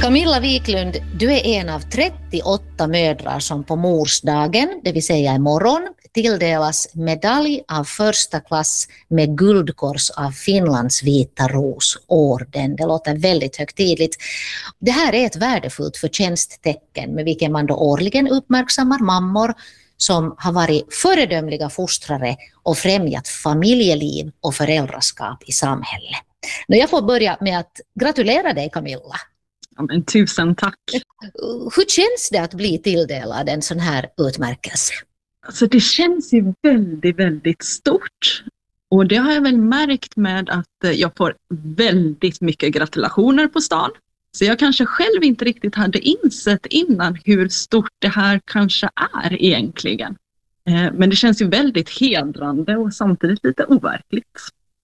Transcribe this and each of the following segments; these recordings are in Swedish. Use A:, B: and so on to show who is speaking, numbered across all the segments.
A: Camilla Wiklund, du är en av 38 mödrar som på morsdagen, det vill säga imorgon, tilldelas medalj av första klass med guldkors av Finlands Vita Ros-orden. Det låter väldigt högtidligt. Det här är ett värdefullt förtjänsttecken med vilken man då årligen uppmärksammar mammor som har varit föredömliga fostrare och främjat familjeliv och föräldraskap i samhället. Jag får börja med att gratulera dig, Camilla.
B: Ja, men tusen tack.
A: Hur känns det att bli tilldelad en sån här utmärkelse?
B: Alltså det känns ju väldigt, väldigt stort. Och det har jag väl märkt med att jag får väldigt mycket gratulationer på stan. Så jag kanske själv inte riktigt hade insett innan hur stort det här kanske är egentligen. Men det känns ju väldigt hedrande och samtidigt lite overkligt.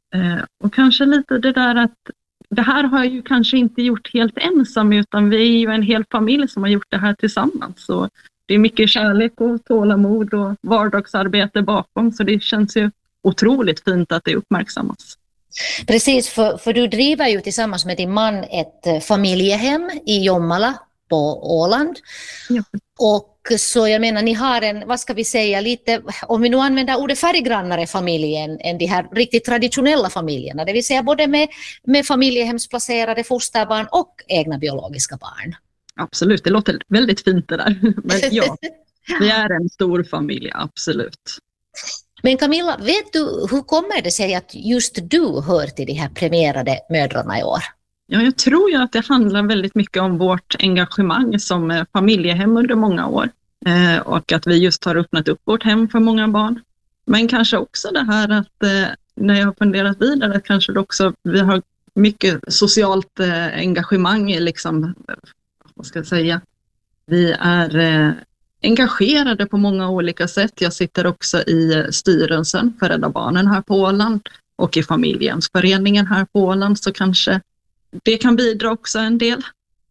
B: Och kanske lite det där att det här har jag ju kanske inte gjort helt ensam, utan vi är ju en hel familj som har gjort det här tillsammans. Så det är mycket kärlek och tålamod och vardagsarbete bakom, så det känns ju otroligt fint att det uppmärksammas.
A: Precis, för du driver ju tillsammans med din man ett familjehem i Jomala på Åland.
B: Ja.
A: Och så jag menar, ni har en, vad ska vi säga, lite, om vi nu använder ordet färggrannare familjen än de här riktigt traditionella familjerna, det vill säga både med familjehemsplacerade fosterbarn och egna biologiska barn.
B: Absolut, det låter väldigt fint det där. Men ja, vi är en stor familj, absolut.
A: Men Camilla, vet du, hur kommer det sig att just du hör till de här premierade mödrarna i år?
B: Ja, jag tror ju att det handlar väldigt mycket om vårt engagemang som familjehem under många år. Och att vi just har öppnat upp vårt hem för många barn. Men kanske också det här att när jag har funderat vidare, att kanske också vi har mycket socialt engagemang, liksom, vad ska jag säga? Vi är engagerade på många olika sätt. Jag sitter också i styrelsen för Rädda Barnen här på Åland och i familjens föreningen här på Åland, så kanske det kan bidra också en del.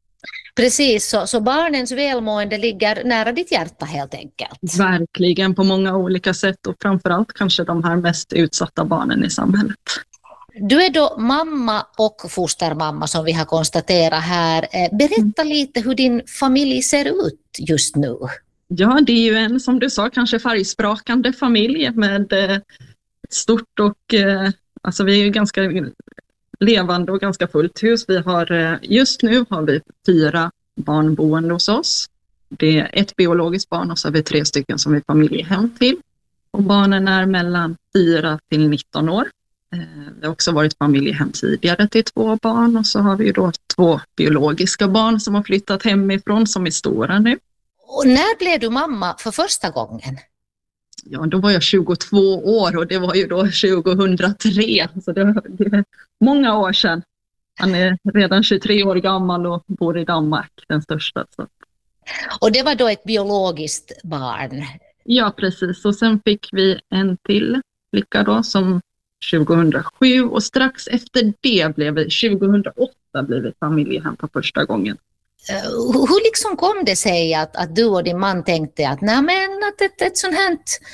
A: Precis, så barnens välmående ligger nära ditt hjärta helt enkelt.
B: Verkligen, på många olika sätt, och framförallt kanske de här mest utsatta barnen i samhället.
A: Du är då mamma och fostermamma som vi har konstaterat här. Berätta lite hur din familj ser ut just nu.
B: Ja, det är ju en, som du sa, kanske färgsprakande familj med ett stort och alltså vi är ju ganska levande och ganska fullt hus. Vi har, just nu har vi 4 barn boende hos oss. Det är ett biologiskt barn och så har vi 3 stycken som vi familjehem till. Och barnen är mellan 4 till 19 år. Vi har också varit familjehem tidigare till 2 barn, och så har vi ju då 2 biologiska barn som har flyttat hemifrån som är stora nu.
A: Och när blev du mamma för första gången?
B: Ja, då var jag 22 år och det var ju då 2003, så det är många år sedan. Han är redan 23 år gammal och bor i Danmark, den största. Så.
A: Och det var då ett biologiskt barn?
B: Ja, precis. Och sen fick vi en till flicka då som 2007, och strax efter det blev vi, 2008 blev vi familjehem för första gången.
A: Hur liksom kom det sig att du och din man tänkte att nej, men att ett sånt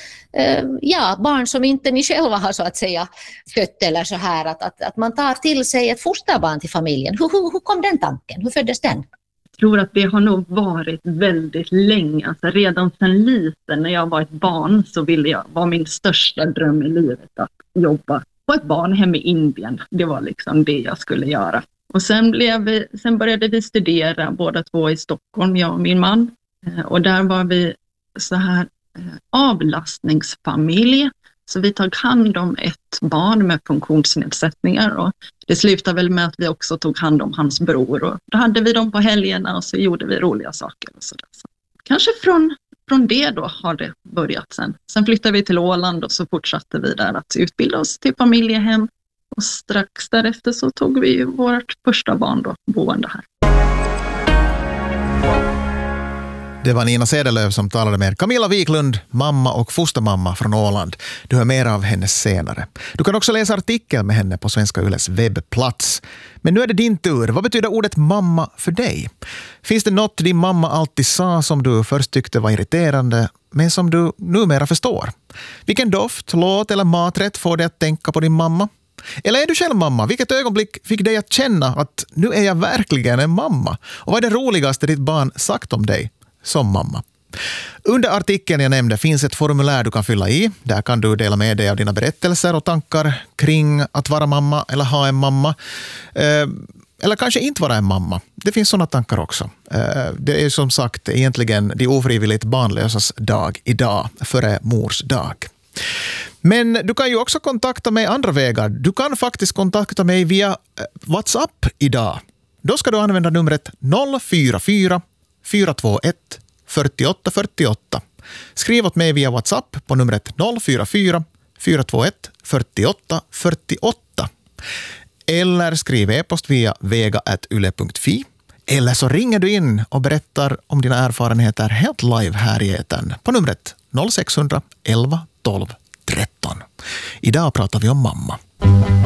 A: här barn som inte ni själva har så att säga fött eller så här, att man tar till sig ett fosterbarn till familjen. Hur kom den tanken? Hur föddes den?
B: Jag tror att det har nog varit väldigt länge. Alltså redan sedan liten när jag var ett barn så ville jag, var min största dröm i livet att jobba på ett barnhem i Indien. Det var liksom det jag skulle göra. Och sen började vi studera båda 2 i Stockholm, jag och min man. Och där var vi så här avlastningsfamilj. Så vi tog hand om ett barn med funktionsnedsättningar. Och det slutade väl med att vi också tog hand om hans bror. Och då hade vi dem på helgerna och så gjorde vi roliga saker. Och så där. Så kanske från det då har det börjat sen. Sen flyttade vi till Åland och så fortsatte vi där att utbilda oss till familjehem. Och strax därefter så tog vi vårt första barn då, boende här.
C: Det var Nina Sedelöv som talade med Camilla Wiklund, mamma och fostermamma från Åland. Du hör mer av henne senare. Du kan också läsa artikel med henne på Svenska Yles webbplats. Men nu är det din tur. Vad betyder ordet mamma för dig? Finns det något din mamma alltid sa som du först tyckte var irriterande, men som du numera förstår? Vilken doft, låt eller maträtt får dig att tänka på din mamma? Eller är du själv mamma? Vilket ögonblick fick dig att känna att nu är jag verkligen en mamma? Och vad är det roligaste ditt barn sagt om dig som mamma? Under artikeln jag nämnde finns ett formulär du kan fylla i. Där kan du dela med dig av dina berättelser och tankar kring att vara mamma eller ha en mamma. Eller kanske inte vara en mamma. Det finns sådana tankar också. Det är som sagt egentligen de ofrivilligt barnlösas dag idag, före mors dag. Men du kan ju också kontakta mig andra vägar. Du kan faktiskt kontakta mig via WhatsApp idag. Då ska du använda numret 044 421 48 48. Skriv åt mig via WhatsApp på numret 044 421 48 48. Eller skriv e-post via vega@yle.fi. Eller så ringer du in och berättar om dina erfarenheter helt live här i etern på numret 0600 11 12 13. Idag pratar vi om mamma.